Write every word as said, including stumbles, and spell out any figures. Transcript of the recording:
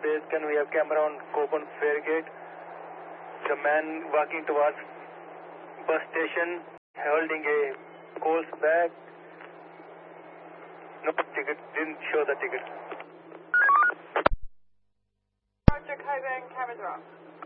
space. Can we have camera on Coburn Fairgate? The man walking towards bus station holding a Coles bag. No ticket, didn't show the ticket. Roger, Coburn, cameras are off.